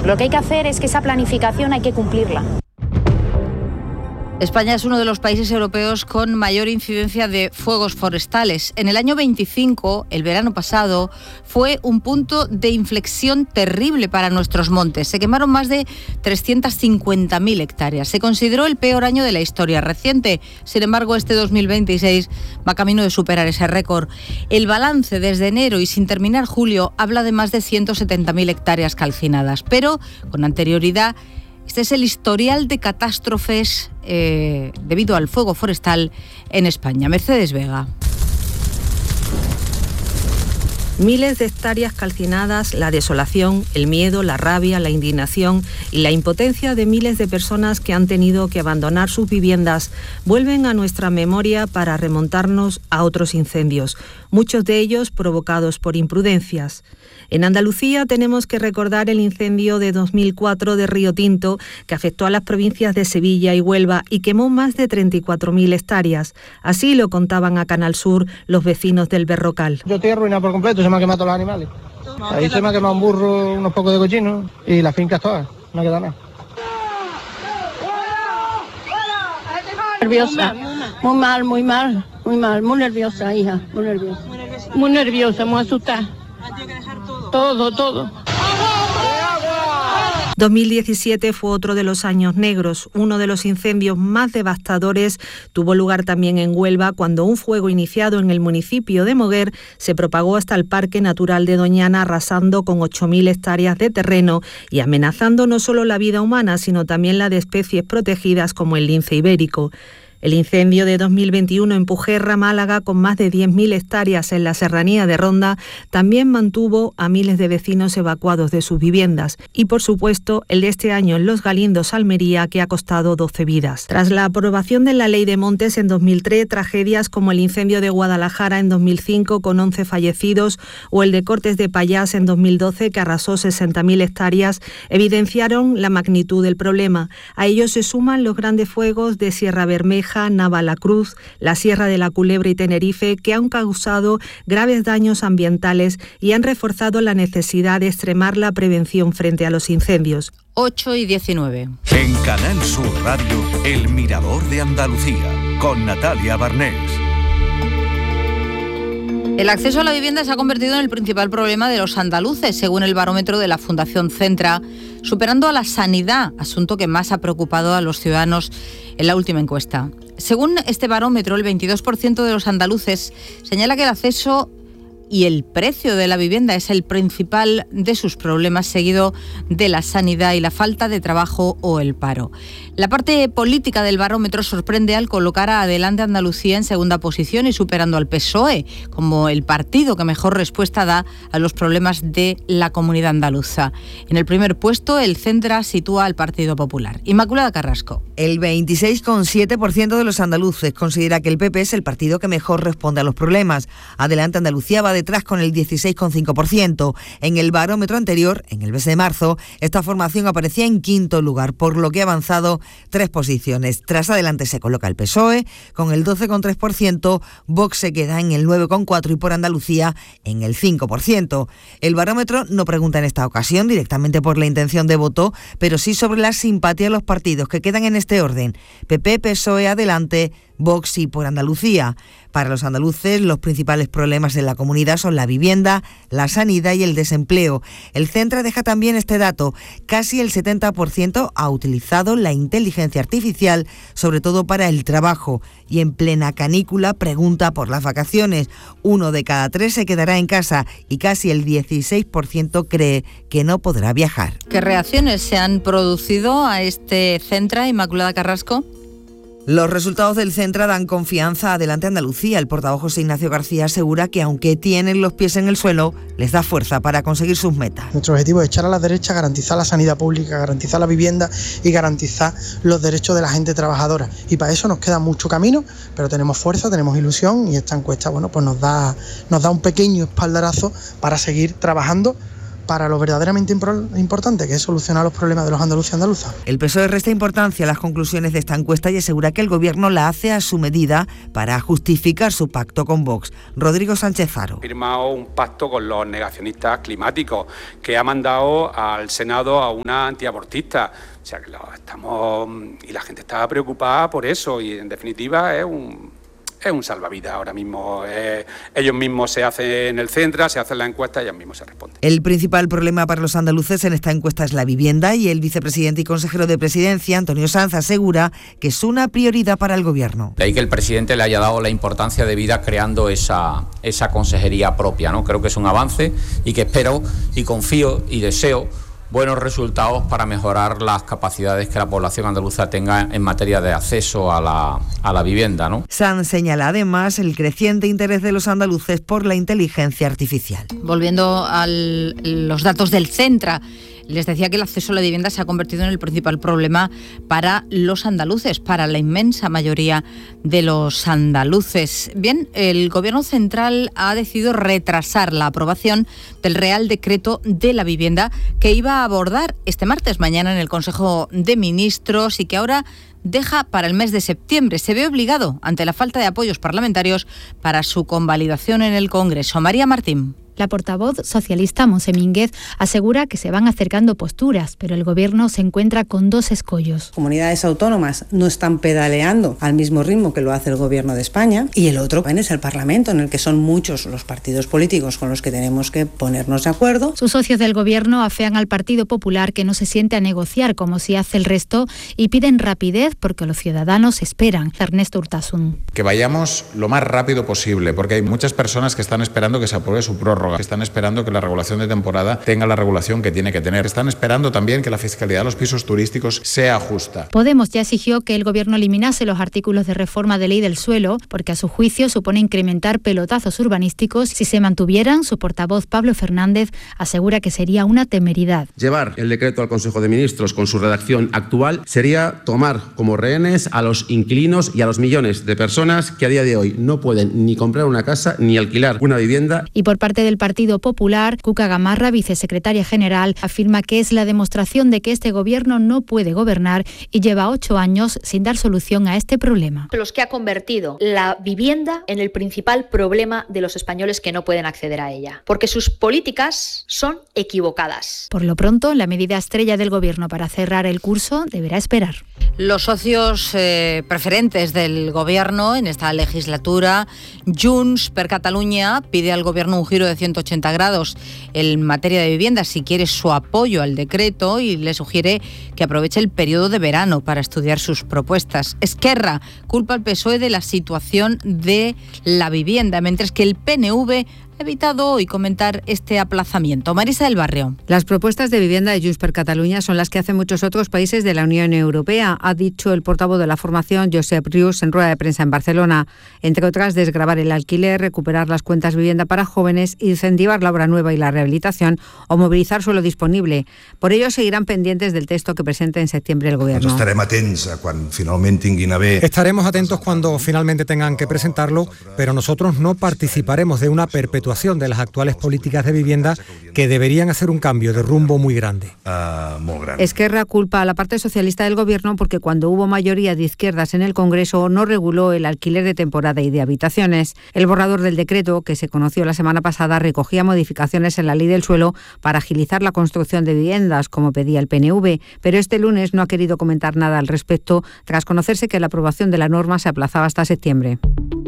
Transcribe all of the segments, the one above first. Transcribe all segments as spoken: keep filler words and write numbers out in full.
Lo que hay que hacer es que esa planificación hay que cumplirla. España es uno de los países europeos con mayor incidencia de fuegos forestales. En el año veinticinco, el verano pasado, fue un punto de inflexión terrible para nuestros montes. Se quemaron más de trescientas cincuenta mil hectáreas. Se consideró el peor año de la historia reciente. Sin embargo, este dos mil veintiséis va camino de superar ese récord. El balance desde enero y sin terminar julio habla de más de ciento setenta mil hectáreas calcinadas. Pero, con anterioridad, este es el historial de catástrofes eh, debido al fuego forestal en España. Mercedes Vega. Miles de hectáreas calcinadas, la desolación, el miedo, la rabia, la indignación y la impotencia de miles de personas que han tenido que abandonar sus viviendas vuelven a nuestra memoria para remontarnos a otros incendios, muchos de ellos provocados por imprudencias. En Andalucía tenemos que recordar el incendio de dos mil cuatro de Río Tinto, que afectó a las provincias de Sevilla y Huelva y quemó más de treinta y cuatro mil hectáreas. Así lo contaban a Canal Sur los vecinos del Berrocal. Yo estoy arruinado por completo, se me han quemado todos los animales. Ahí se me ha quemado un burro, unos pocos de cochinos y las fincas todas, no queda nada. Nerviosa, muy mal, muy mal, muy mal, muy nerviosa, hija, muy nerviosa. Muy nerviosa, muy asustada. Todo, todo. dos mil diecisiete fue otro de los años negros. Uno de los incendios más devastadores tuvo lugar también en Huelva, cuando un fuego iniciado en el municipio de Moguer se propagó hasta el Parque Natural de Doñana, arrasando con ocho mil hectáreas de terreno y amenazando no solo la vida humana, sino también la de especies protegidas como el lince ibérico. El incendio de dos mil veintiuno en Pujerra, Málaga, con más de diez mil hectáreas en la serranía de Ronda, también mantuvo a miles de vecinos evacuados de sus viviendas. Y, por supuesto, el de este año en Los Galindos, Almería, que ha costado doce vidas. Tras la aprobación de la Ley de Montes en dos mil tres, tragedias como el incendio de Guadalajara en dos mil cinco, con once fallecidos, o el de Cortes de Pallás en dos mil doce, que arrasó sesenta mil hectáreas, evidenciaron la magnitud del problema. A ellos se suman los grandes fuegos de Sierra Bermeja, Navalacruz, la Sierra de la Culebra y Tenerife, que han causado graves daños ambientales y han reforzado la necesidad de extremar la prevención frente a los incendios. ocho y diecinueve. En Canal Sur Radio, El Mirador de Andalucía, con Natalia Barnés. El acceso a la vivienda se ha convertido en el principal problema de los andaluces, según el barómetro de la Fundación Centra, superando a la sanidad, asunto que más ha preocupado a los ciudadanos en la última encuesta. Según este barómetro, el veintidós por ciento de los andaluces señala que el acceso y el precio de la vivienda es el principal de sus problemas, seguido de la sanidad y la falta de trabajo o el paro. La parte política del barómetro sorprende al colocar a Adelante Andalucía en segunda posición y superando al P S O E como el partido que mejor respuesta da a los problemas de la comunidad andaluza. En el primer puesto, el Centra sitúa al Partido Popular. Inmaculada Carrasco. El veintiséis coma siete por ciento de los andaluces considera que el P P es el partido que mejor responde a los problemas. Adelante Andalucía va detrás con el dieciséis coma cinco por ciento. En el barómetro anterior, en el mes de marzo, esta formación aparecía en quinto lugar, por lo que ha avanzado tres posiciones. Tras Adelante se coloca el P S O E con el doce coma tres por ciento, Vox se queda en el nueve coma cuatro por ciento y por Andalucía en el cinco por ciento. El barómetro no pregunta en esta ocasión directamente por la intención de voto, pero sí sobre la simpatía a los partidos, que quedan en este orden: P P, P S O E, Adelante, Vox y Por Andalucía. Para los andaluces, los principales problemas de la comunidad son la vivienda, la sanidad y el desempleo. El Centra deja también este dato: casi el setenta por ciento ha utilizado la inteligencia artificial, sobre todo para el trabajo, y en plena canícula pregunta por las vacaciones. Uno de cada tres se quedará en casa y casi el dieciséis por ciento cree que no podrá viajar. ¿Qué reacciones se han producido a este Centra, Inmaculada Carrasco? Los resultados del Centra dan confianza a Adelante Andalucía. El portavoz José Ignacio García asegura que aunque tienen los pies en el suelo, les da fuerza para conseguir sus metas. Nuestro objetivo es echar a la derecha, garantizar la sanidad pública, garantizar la vivienda y garantizar los derechos de la gente trabajadora. Y para eso nos queda mucho camino, pero tenemos fuerza, tenemos ilusión y esta encuesta, bueno, pues nos da, nos da un pequeño espaldarazo para seguir trabajando para lo verdaderamente importante, que es solucionar los problemas de los andaluces y andaluzas. El P S O E resta importancia a las conclusiones de esta encuesta y asegura que el Gobierno la hace a su medida para justificar su pacto con Vox. Rodrigo Sánchez Haro. Ha firmado un pacto con los negacionistas climáticos que ha mandado al Senado a una antiabortista. O sea que lo estamos y la gente está preocupada por eso y en definitiva es un es un salvavidas ahora mismo. Eh, ellos mismos se hacen el centro, se hacen la encuesta y ellos mismos se responden. El principal problema para los andaluces en esta encuesta es la vivienda y el vicepresidente y consejero de Presidencia, Antonio Sanz, asegura que es una prioridad para el Gobierno. De ahí que el presidente le haya dado la importancia de vida creando esa, esa consejería propia, ¿no? Creo que es un avance y que espero y confío y deseo buenos resultados para mejorar las capacidades que la población andaluza tenga en materia de acceso a la, a la vivienda, ¿no? Sanz señala además el creciente interés de los andaluces por la inteligencia artificial. Volviendo a los datos del Centra, les decía que el acceso a la vivienda se ha convertido en el principal problema para los andaluces, para la inmensa mayoría de los andaluces. Bien, el Gobierno central ha decidido retrasar la aprobación del Real Decreto de la Vivienda que iba a abordar este martes mañana en el Consejo de Ministros y que ahora deja para el mes de septiembre. Se ve obligado ante la falta de apoyos parlamentarios para su convalidación en el Congreso. María Martín. La portavoz socialista Monse Mínguez asegura que se van acercando posturas, pero el Gobierno se encuentra con dos escollos. Comunidades autónomas no están pedaleando al mismo ritmo que lo hace el Gobierno de España y el otro es el Parlamento, en el que son muchos los partidos políticos con los que tenemos que ponernos de acuerdo. Sus socios del Gobierno afean al Partido Popular que no se siente a negociar como si hace el resto y piden rapidez porque los ciudadanos esperan. Ernesto Urtasun. Que vayamos lo más rápido posible, porque hay muchas personas que están esperando que se apruebe su prórroga. Que están esperando que la regulación de temporada tenga la regulación que tiene que tener. Están esperando también que la fiscalidad de los pisos turísticos sea justa. Podemos ya exigió que el Gobierno eliminase los artículos de reforma de ley del suelo, porque a su juicio supone incrementar pelotazos urbanísticos. Si se mantuvieran, su portavoz Pablo Fernández asegura que sería una temeridad. Llevar el decreto al Consejo de Ministros con su redacción actual sería tomar como rehenes a los inquilinos y a los millones de personas que a día de hoy no pueden ni comprar una casa ni alquilar una vivienda. Y por parte del Partido Popular, Cuca Gamarra, vicesecretaria general, afirma que es la demostración de que este Gobierno no puede gobernar y lleva ocho años sin dar solución a este problema. Los que ha convertido la vivienda en el principal problema de los españoles que no pueden acceder a ella, porque sus políticas son equivocadas. Por lo pronto, la medida estrella del Gobierno para cerrar el curso deberá esperar. Los socios eh, preferentes del Gobierno en esta legislatura, Junts per Catalunya, pide al Gobierno un giro de ciento ochenta grados en materia de vivienda si quiere su apoyo al decreto y le sugiere que aproveche el periodo de verano para estudiar sus propuestas. Esquerra culpa al P S O E de la situación de la vivienda, mientras que el P N V ha evitado hoy comentar este aplazamiento. Marisa del Barrio. Las propuestas de vivienda de Junts per Catalunya son las que hacen muchos otros países de la Unión Europea, ha dicho el portavoz de la formación, Josep Rius, en rueda de prensa en Barcelona. Entre otras, desgravar el alquiler, recuperar las cuentas vivienda para jóvenes, incentivar la obra nueva y la rehabilitación o movilizar suelo disponible. Por ello, seguirán pendientes del texto que presente en septiembre el Gobierno. Estaremos atentos a cuando finalmente tinguin a bé. Estaremos atentos cuando finalmente tengan que presentarlo, pero nosotros no participaremos de una perpetuación de las actuales políticas de vivienda que deberían hacer un cambio de rumbo muy grande. Uh, muy grande. Esquerra culpa a la parte socialista del Gobierno porque cuando hubo mayoría de izquierdas en el Congreso no reguló el alquiler de temporada y de habitaciones. El borrador del decreto, que se conoció la semana pasada, recogía modificaciones en la ley del suelo para agilizar la construcción de viviendas, como pedía el P N V, pero este lunes no ha querido comentar nada al respecto, tras conocerse que la aprobación de la norma se aplazaba hasta septiembre.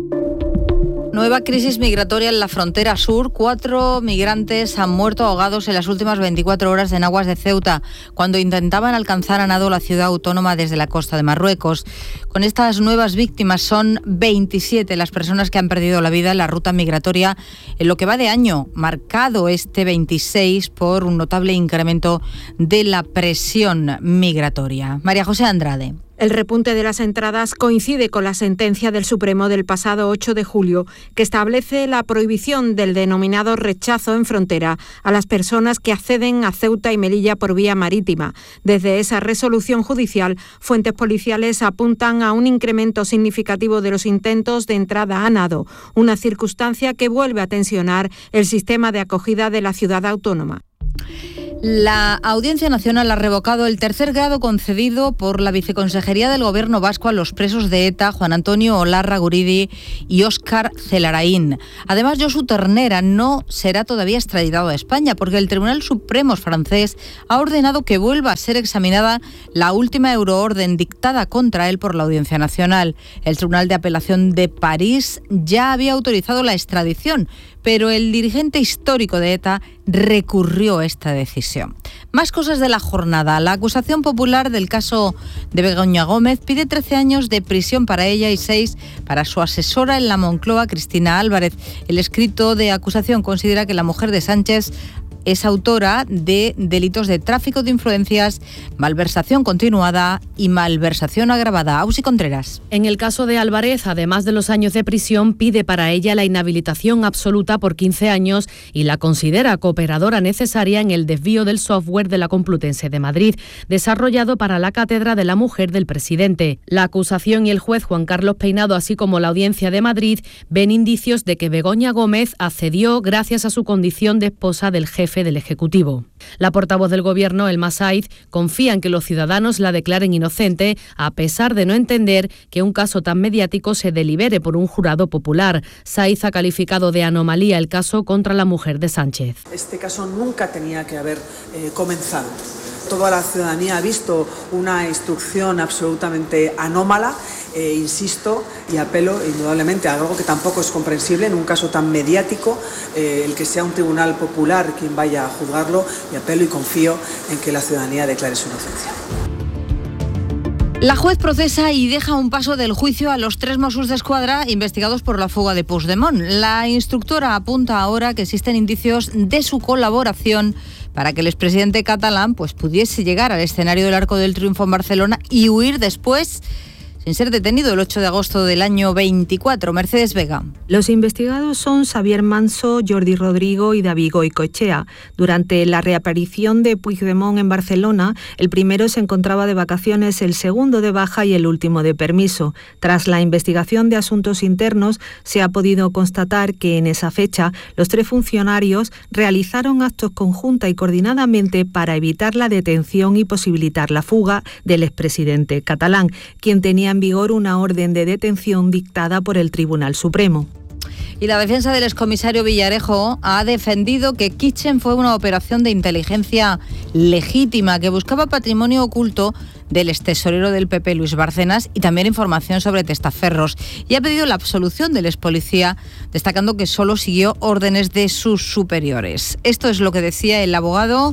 Nueva crisis migratoria en la frontera sur. Cuatro migrantes han muerto ahogados en las últimas veinticuatro horas en aguas de Ceuta, cuando intentaban alcanzar a nado la ciudad autónoma desde la costa de Marruecos. Con estas nuevas víctimas son veintisiete las personas que han perdido la vida en la ruta migratoria en lo que va de año, marcado este veintiséis por un notable incremento de la presión migratoria. María José Andrade. El repunte de las entradas coincide con la sentencia del Supremo del pasado ocho de julio, que establece la prohibición del denominado rechazo en frontera a las personas que acceden a Ceuta y Melilla por vía marítima. Desde esa resolución judicial, fuentes policiales apuntan a un incremento significativo de los intentos de entrada a nado, una circunstancia que vuelve a tensionar el sistema de acogida de la ciudad autónoma. La Audiencia Nacional ha revocado el tercer grado concedido por la Viceconsejería del Gobierno vasco a los presos de ETA, Juan Antonio Olarra Guridi y Óscar Celaraín. Además, Josu Ternera no será todavía extraditado a España porque el Tribunal Supremo francés ha ordenado que vuelva a ser examinada la última euroorden dictada contra él por la Audiencia Nacional. El Tribunal de Apelación de París ya había autorizado la extradición, pero el dirigente histórico de ETA recurrió esta decisión. Más cosas de la jornada. La acusación popular del caso de Begoña Gómez pide trece años de prisión para ella y seis para su asesora en la Moncloa, Cristina Álvarez. El escrito de acusación considera que la mujer de Sánchez es autora de delitos de tráfico de influencias, malversación continuada y malversación agravada. Ausi Contreras. En el caso de Álvarez, además de los años de prisión, pide para ella la inhabilitación absoluta por quince años y la considera cooperadora necesaria en el desvío del software de la Complutense de Madrid, desarrollado para la cátedra de la mujer del presidente. La acusación y el juez Juan Carlos Peinado, así como la Audiencia de Madrid, ven indicios de que Begoña Gómez accedió gracias a su condición de esposa del jefe del Ejecutivo. La portavoz del Gobierno, Elma Saiz, confía en que los ciudadanos la declaren inocente, a pesar de no entender que un caso tan mediático se delibere por un jurado popular. Saiz ha calificado de anomalía el caso contra la mujer de Sánchez. Este caso nunca tenía que haber eh, comenzado. Toda la ciudadanía ha visto una instrucción absolutamente anómala, eh, insisto, y apelo indudablemente a algo que tampoco es comprensible en un caso tan mediático, eh, el que sea un tribunal popular quien vaya a juzgarlo, y apelo y confío en que la ciudadanía declare su inocencia. La juez procesa y deja un paso del juicio a los tres Mossos d'Esquadra investigados por la fuga de Puigdemont. La instructora apunta ahora que existen indicios de su colaboración para que el expresidente catalán pues, pudiese llegar al escenario del Arco del Triunfo en Barcelona y huir después, sin ser detenido, el ocho de agosto del año veinticuatro. Mercedes Vega. Los investigados son Xavier Manso, Jordi Rodrigo y David Goicoechea. Durante la reaparición de Puigdemont en Barcelona, el primero se encontraba de vacaciones, el segundo de baja y el último de permiso. Tras la investigación de asuntos internos, se ha podido constatar que en esa fecha los tres funcionarios realizaron actos conjunta y coordinadamente para evitar la detención y posibilitar la fuga del expresidente catalán, quien tenía en vigor una orden de detención dictada por el Tribunal Supremo. Y la defensa del excomisario Villarejo ha defendido que Kitchen fue una operación de inteligencia legítima que buscaba patrimonio oculto del extesorero del P P, Luis Bárcenas, y también información sobre testaferros. Y ha pedido la absolución del expolicía, destacando que solo siguió órdenes de sus superiores. Esto es lo que decía el abogado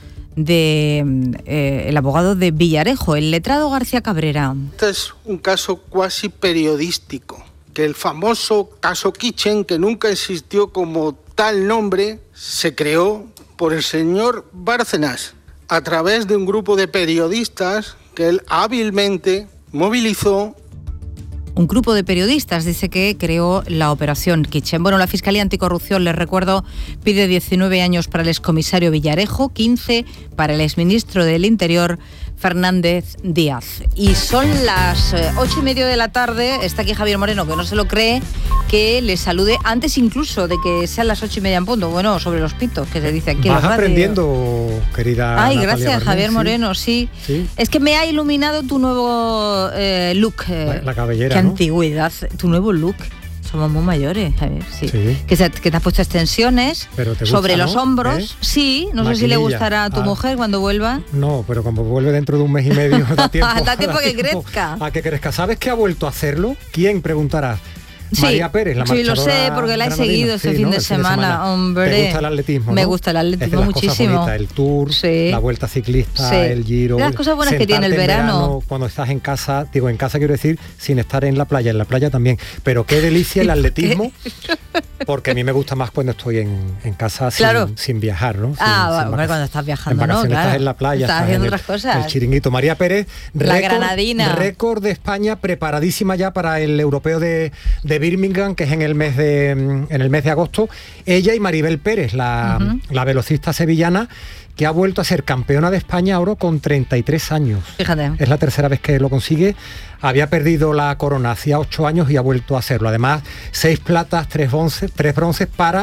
de eh, el abogado de Villarejo, el letrado García Cabrera. Este es un caso cuasi periodístico, que el famoso caso Kitchen, que nunca existió como tal nombre, se creó por el señor Bárcenas a través de un grupo de periodistas que él hábilmente movilizó. Un grupo de periodistas dice que creó la operación Kitchen. Bueno, la Fiscalía Anticorrupción, les recuerdo, pide diecinueve años para el excomisario Villarejo, quince para el exministro del Interior, Fernández Díaz. Y son las ocho y media de la tarde. Está aquí Javier Moreno, que no se lo cree, que le salude antes incluso de que sean las ocho y media en punto. Bueno, sobre los pitos, que se dice aquí en la radio. Vas aprendiendo, querida Ay, Natalia gracias, Barnés, Javier sí. Moreno, sí. sí. Es que me ha iluminado tu nuevo eh, look. Eh, la, la cabellera, Qué ¿no? antigüedad, tu nuevo look. Somos muy mayores, Javier, sí. sí. Que, se, que te has puesto extensiones gusta, sobre los ¿no? hombros. ¿Eh? Sí, no Maquinilla. sé si le gustará a tu ah. mujer cuando vuelva. No, pero como vuelve dentro de un mes y medio, da tiempo, da tiempo da que tiempo crezca. A que crezca. ¿Sabes que ha vuelto a hacerlo? ¿Quién? Preguntarás. Sí, María Pérez, la sí, lo sé, porque la he seguido este sí, fin, ¿no? de, fin semana, de semana, hombre. ¿Te gusta el atletismo? Me ¿no? gusta el atletismo es de las muchísimo. Cosas bonitas, el Tour, sí. la Vuelta Ciclista, sí. el Giro. De las cosas buenas que tiene el verano. verano. Cuando estás en casa, digo en casa quiero decir, sin estar en la playa, en la playa también. Pero qué delicia el atletismo, porque a mí me gusta más cuando estoy en, en casa sin, claro. sin viajar, ¿no? Sin, ah, sin bueno, vacaciones. Cuando estás viajando, en vacaciones ¿no? Claro. Estás en la playa, estás, estás haciendo en otras el, cosas. el chiringuito. María Pérez, la récord, granadina. récord de España, preparadísima ya para el europeo de, de Birmingham, que es en el mes de en el mes de agosto. Ella y Maribel Pérez, la, uh-huh. la velocista sevillana, que ha vuelto a ser campeona de España ahora con treinta y tres años. Fíjate. Es la tercera vez que lo consigue. Había perdido la corona hacía ocho años y ha vuelto a hacerlo. Además, seis platas, tres bronces, tres bronces para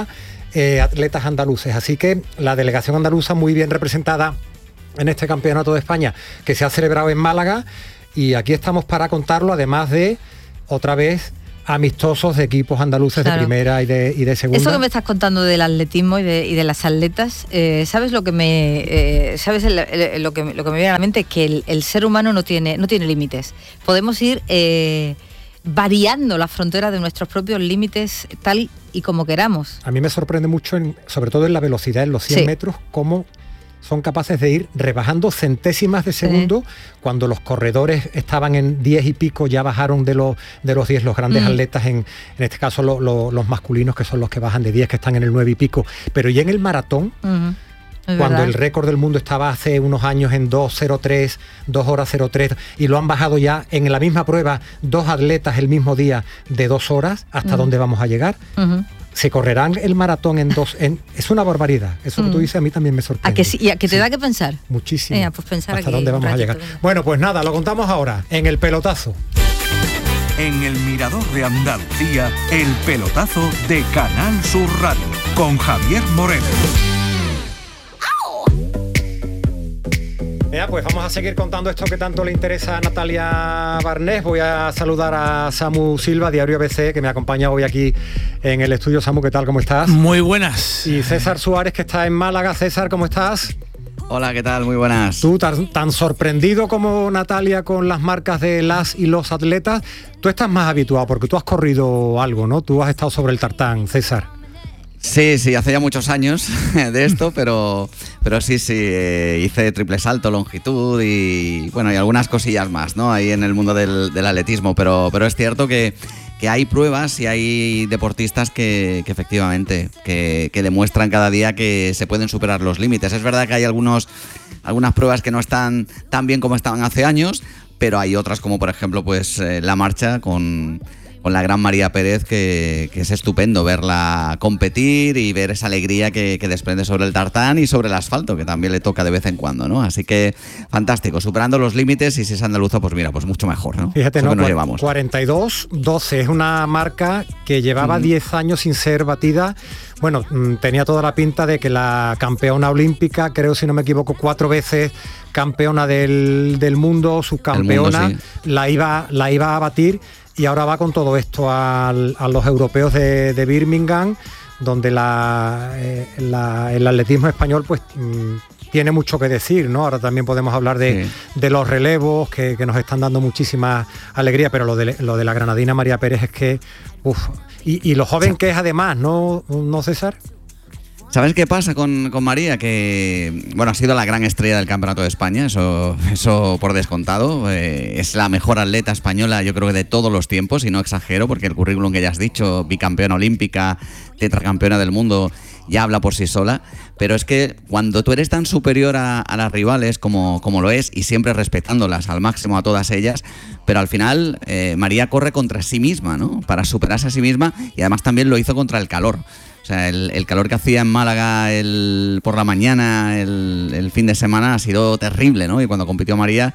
eh, atletas andaluces. Así que la delegación andaluza muy bien representada en este Campeonato de España que se ha celebrado en Málaga, y aquí estamos para contarlo, además de, otra vez, amistosos de equipos andaluces, claro, de primera y de, y de segunda. Eso que me estás contando del atletismo y de, y de las atletas, eh, ¿sabes lo que me eh, sabes el, el, lo, que, lo que me viene a la mente? Que el, el ser humano no tiene, no tiene límites. Podemos ir eh, variando la frontera de nuestros propios límites tal y como queramos. A mí me sorprende mucho, en, sobre todo en la velocidad, en los cien sí. metros, cómo son capaces de ir rebajando centésimas de segundo, sí. cuando los corredores estaban en diez y pico, ya bajaron de los de los diez los grandes mm. atletas, en, en este caso lo, lo, los masculinos, que son los que bajan de diez, que están en el nueve y pico, pero ya en el maratón, mm. cuando verdad. el récord del mundo estaba hace unos años en dos cero tres, dos horas cero tres, y lo han bajado ya en la misma prueba dos atletas el mismo día de dos horas, ¿hasta mm. dónde vamos a llegar? Mm-hmm. Se correrán el maratón en dos... En, es una barbaridad. Eso mm. que tú dices a mí también me sorprende. ¿A que sí? ¿Y a que te sí. da que pensar? Muchísimo. Venga, pues pensar ¿Hasta dónde vamos a llegar? Venga. Bueno, pues nada, lo contamos ahora, en el pelotazo. En el Mirador de Andalucía, el pelotazo de Canal Sur Radio, con Javier Moreno. Ya, pues vamos a seguir contando esto que tanto le interesa a Natalia Barnés. Voy a saludar a Samu Silva, Diario A B C, que me acompaña hoy aquí en el estudio. Samu, ¿qué tal? ¿Cómo estás? Muy buenas. Y César Suárez, que está en Málaga. César, ¿cómo estás? Hola, ¿qué tal? Muy buenas. Tú, tan, tan sorprendido como Natalia con las marcas de las y los atletas, tú estás más habituado porque tú has corrido algo, ¿no? Tú has estado sobre el tartán, César. Sí, sí, hace ya muchos años de esto, pero, pero sí, sí, eh, hice triple salto, longitud y bueno, y algunas cosillas más, ¿no? Ahí en el mundo del, del atletismo, pero, pero es cierto que, que hay pruebas y hay deportistas que, que efectivamente, que, que demuestran cada día que se pueden superar los límites. Es verdad que hay algunos, algunas pruebas que no están tan bien como estaban hace años, pero hay otras como por ejemplo pues eh, la marcha con... con la gran María Pérez, que, que es estupendo verla competir y ver esa alegría que, que desprende sobre el tartán y sobre el asfalto, que también le toca de vez en cuando, ¿no? Así que fantástico, superando los límites, y si es andaluza, pues mira, pues mucho mejor, ¿no? Fíjate, ¿no? Nos llevamos. cuarenta y dos doce, es una marca que llevaba mm. diez años sin ser batida. Bueno, tenía toda la pinta de que la campeona olímpica, creo si no me equivoco, cuatro veces campeona del, del mundo, subcampeona, mundo, sí. la, iba, la iba a batir. Y ahora va con todo esto al, a los europeos de, de Birmingham, donde la, eh, la, el atletismo español pues mmm, tiene mucho que decir, ¿no? Ahora también podemos hablar de, sí. de los relevos, que, que nos están dando muchísima alegría, pero lo de, lo de la granadina María Pérez es que... Uf, y, y lo joven que es además, ¿no, no César? ¿Sabes qué pasa con, con María? Que, bueno, ha sido la gran estrella del Campeonato de España, eso, eso por descontado. Eh, es la mejor atleta española, yo creo que de todos los tiempos, y no exagero, porque el currículum que ya has dicho, bicampeona olímpica, tetracampeona del mundo, ya habla por sí sola. Pero es que cuando tú eres tan superior a, a las rivales como, como lo es, y siempre respetándolas al máximo a todas ellas, pero al final eh, María corre contra sí misma, ¿no? Para superarse a sí misma, y además también lo hizo contra el calor. O sea, el, el calor que hacía en Málaga el, por la mañana, el, el fin de semana, ha sido terrible, ¿no? Y cuando compitió María,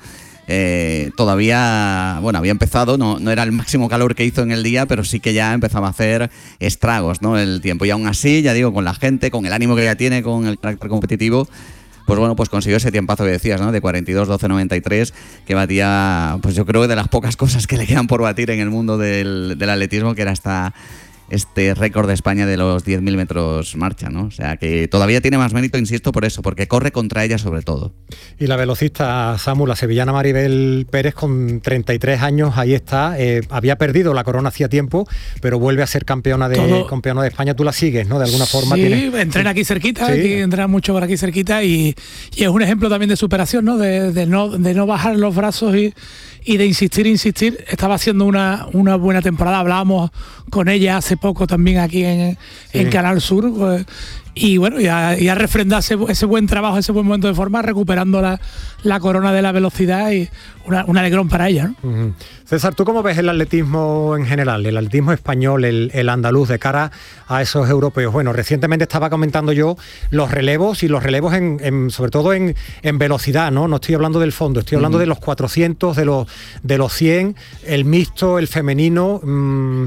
eh, todavía, bueno, había empezado, no, no era el máximo calor que hizo en el día, pero sí que ya empezaba a hacer estragos, ¿no? El tiempo. Y aún así, ya digo, con la gente, con el ánimo que ella tiene, con el carácter competitivo, pues bueno, pues consiguió ese tiempazo que decías, ¿no? De cuarenta y dos doce noventa y tres, que batía, pues yo creo que de las pocas cosas que le quedan por batir en el mundo del, del atletismo, que era esta... este récord de España de los diez mil metros marcha, ¿no? O sea, que todavía tiene más mérito, insisto, por eso, porque corre contra ella sobre todo. Y la velocista, Samu, la sevillana Maribel Pérez, con treinta y tres años, ahí está. Eh, había perdido la corona hacía tiempo, pero vuelve a ser campeona de, campeona de España. Tú la sigues, ¿no? De alguna forma. Sí, tienes... entrena aquí cerquita, sí. aquí, entrena mucho por aquí cerquita, y, y es un ejemplo también de superación, ¿no? De, de no de no bajar los brazos y, y de insistir, insistir. Estaba haciendo una, una buena temporada. Hablábamos con ella hace poco también aquí en, sí. en Canal Sur, pues, y bueno, ya, ya refrendar ese, ese buen trabajo, ese buen momento de forma, recuperando la, la corona de la velocidad, y una, un alegrón para ella, ¿no? Uh-huh. César, ¿tú cómo ves el atletismo en general, el atletismo español, el, el andaluz, de cara a esos europeos? Bueno, recientemente estaba comentando yo los relevos, y los relevos en, en, sobre todo en, en velocidad, ¿no? No estoy hablando del fondo, estoy hablando uh-huh. de los cuatrocientos, de los, de los cien, el mixto, el femenino. Mmm,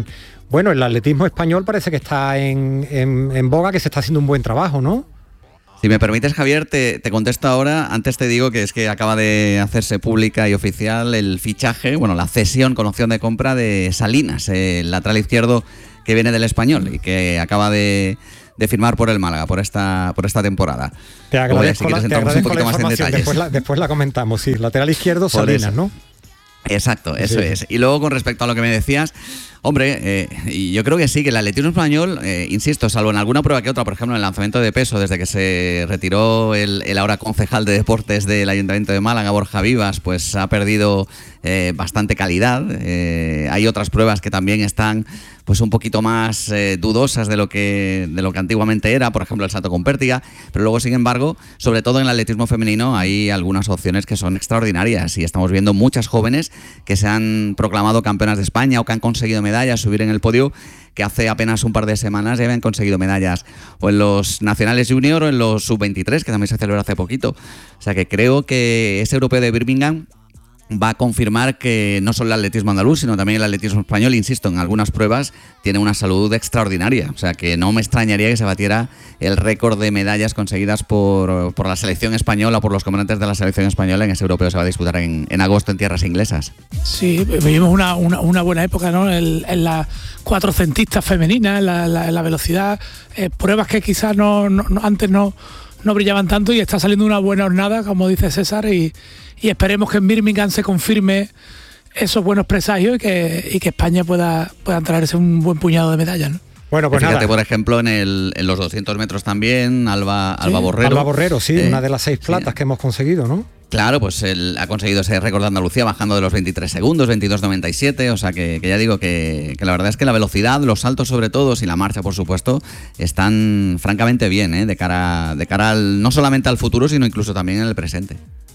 bueno, el atletismo español parece que está en, en, en boga, que se está haciendo un buen trabajo, ¿no? Si me permites, Javier, te, te contesto ahora. Antes te digo que es que acaba de hacerse pública y oficial el fichaje, bueno, la cesión con opción de compra de Salinas, el lateral izquierdo que viene del Español y que acaba de, de firmar por el Málaga por esta, por esta temporada. Te agradezco, Oye, si la, te agradezco la información, después la, después la comentamos, sí, lateral izquierdo Salinas, ¿no? Exacto, eso sí. es. Y luego con respecto a lo que me decías, hombre, eh, y yo creo que sí, que el atletismo español, eh, insisto, salvo en alguna prueba que otra, por ejemplo en el lanzamiento de peso, desde que se retiró el, el ahora concejal de deportes del Ayuntamiento de Málaga, Borja Vivas, pues ha perdido eh, bastante calidad. Eh, hay otras pruebas que también están pues un poquito más eh, dudosas de lo que de lo que antiguamente era, por ejemplo el salto con pértiga, pero luego sin embargo, sobre todo en el atletismo femenino hay algunas opciones que son extraordinarias y estamos viendo muchas jóvenes que se han proclamado campeonas de España o que han conseguido medallas, subir en el podio, que hace apenas un par de semanas ya habían conseguido medallas o en los nacionales junior o en los sub veintitrés, que también se celebró hace poquito. O sea que creo que ese europeo de Birmingham va a confirmar que no solo el atletismo andaluz, sino también el atletismo español, insisto, en algunas pruebas tiene una salud extraordinaria. O sea que no me extrañaría que se batiera el récord de medallas conseguidas por, por la selección española o por los comandantes de la selección española en ese europeo que se va a disputar en, en agosto en tierras inglesas. Sí, vivimos una, una, una buena época, ¿no? En, en las cuatrocentistas femeninas, en la, la, la velocidad, eh, pruebas que quizás no, no, no antes no, no brillaban tanto y está saliendo una buena jornada, como dice César, y Y esperemos que en Birmingham se confirme esos buenos presagios y que, y que España pueda, pueda traerse un buen puñado de medallas, ¿no? Bueno, pues fíjate, nada. por ejemplo, en, el, en los doscientos metros también, Alba, Sí, Alba Borrero. Alba Borrero, sí, eh, una de las seis platas sí. que hemos conseguido, ¿no? Claro, pues él ha conseguido ese récord de Andalucía bajando de los veintitrés segundos, veintidós noventa y siete, o sea que, que ya digo que, que la verdad es que la velocidad, los saltos sobre todo, y la marcha por supuesto, están francamente bien, ¿eh? de cara, de cara al, no solamente al futuro, sino incluso también en el presente.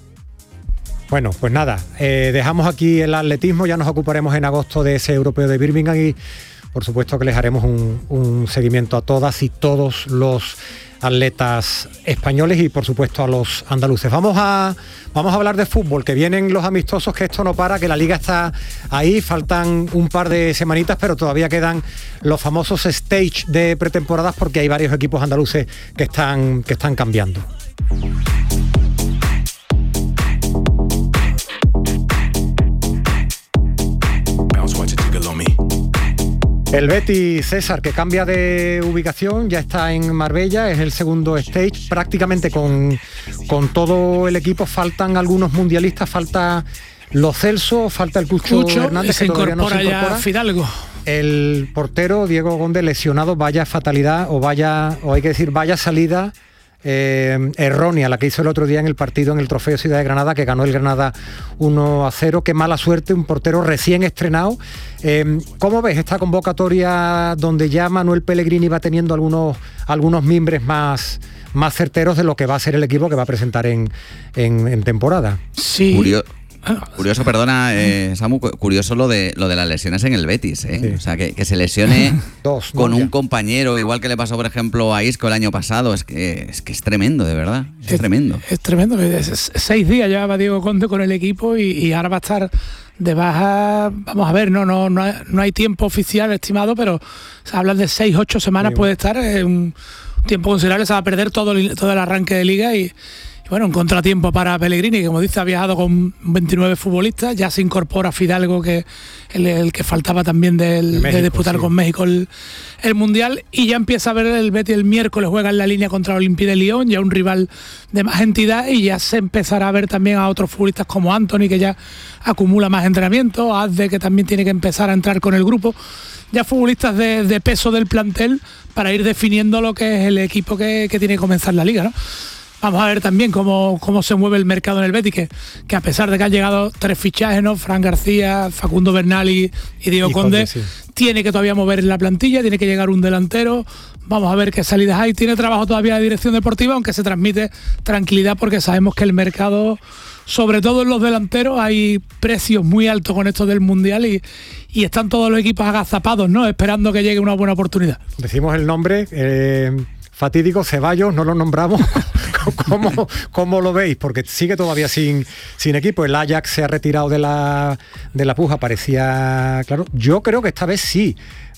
Bueno, pues nada, eh, dejamos aquí el atletismo, ya nos ocuparemos en agosto de ese europeo de Birmingham y por supuesto que les haremos un, un seguimiento a todas y todos los atletas españoles y por supuesto a los andaluces. Vamos a, vamos a hablar de fútbol, que vienen los amistosos, que esto no para, que la liga está ahí, faltan un par de semanitas, pero todavía quedan los famosos stage de pretemporadas porque hay varios equipos andaluces que están, que están cambiando. El Betis, César, que cambia de ubicación, ya está en Marbella, es el segundo stage, prácticamente con, con todo el equipo. Faltan algunos mundialistas, falta Lo Celso, falta el Cucho, Cucho Hernández, se que todavía incorpora, no se incorpora. ya Fidalgo. El portero Diego Gómez lesionado, vaya fatalidad, o vaya, o hay que decir, vaya salida eh, errónea la que hizo el otro día en el partido en el Trofeo Ciudad de Granada, que ganó el Granada uno a cero. Qué mala suerte, un portero recién estrenado. Eh, ¿Cómo ves esta convocatoria donde ya Manuel Pellegrini va teniendo algunos, algunos mimbres más, más certeros de lo que va a ser el equipo que va a presentar en, en, en temporada? Sí. Curio- Curioso, perdona, eh, Samu, curioso lo de lo de las lesiones en el Betis, ¿eh? Sí. O sea, que, que se lesione Dos, con no, un ya. compañero, igual que le pasó, por ejemplo, a Isco el año pasado, es que es, que es tremendo, de verdad, es, es tremendo. Es tremendo, es, es, seis días llevaba Diego Conde con el equipo y, y ahora va a estar de baja, vamos a ver, no no no hay, no hay tiempo oficial estimado, pero se habla de seis, ocho semanas sí, puede estar, es un tiempo considerable, se va a perder todo el, todo el arranque de liga y Y bueno, un contratiempo para Pellegrini, que como dice ha viajado con veintinueve futbolistas, ya se incorpora Fidalgo, que el, el que faltaba también del, de, México, de disputar sí. con México el, el Mundial, y ya empieza a ver el Betis el miércoles, juega en la línea contra Olympique de Lyon, ya un rival de más entidad, y ya se empezará a ver también a otros futbolistas como Anthony, que ya acumula más entrenamiento, Azde, que también tiene que empezar a entrar con el grupo, ya futbolistas de, de peso del plantel para ir definiendo lo que es el equipo que, que tiene que comenzar la liga, ¿no? Vamos a ver también cómo, cómo se mueve el mercado en el Betis, que, que a pesar de que han llegado tres fichajes, ¿no? Fran García, Facundo Bernal y, y Diego y Conde, Conde sí. tiene que todavía mover la plantilla, tiene que llegar un delantero. Vamos a ver qué salidas hay. Tiene trabajo todavía la dirección deportiva, aunque se transmite tranquilidad porque sabemos que el mercado, sobre todo en los delanteros, hay precios muy altos con esto del Mundial y, y están todos los equipos agazapados, ¿no? Esperando que llegue una buena oportunidad. Decimos el nombre... Eh... fatídico, Ceballos, no lo nombramos ¿Cómo, cómo lo veis? Porque sigue todavía sin, sin equipo. El Ajax se ha retirado de la, de la puja, parecía claro. Yo creo que esta vez sí.